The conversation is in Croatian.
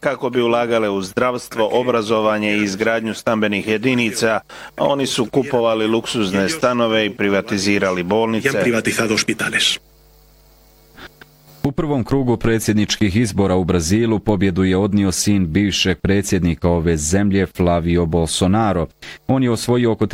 kako bi ulagale u zdravstvo, obrazovanje i izgradnju stambenih jedinica, a oni su kupovali luksuzne stanove i privatizirali bolnice. U prvom krugu predsjedničkih izbora u Brazilu pobjedu je odnio sin bivšeg predsjednika ove zemlje Flavio Bolsonaro. On je osvojio oko